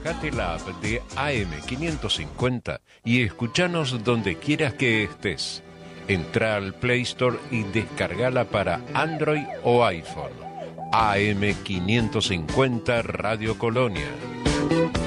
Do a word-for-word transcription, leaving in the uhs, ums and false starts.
Bajate la app de A M quinientos cincuenta y escuchanos donde quieras que estés. Entrá al Play Store y descargala para Android o iPhone. A M quinientos cincuenta Radio Colonia.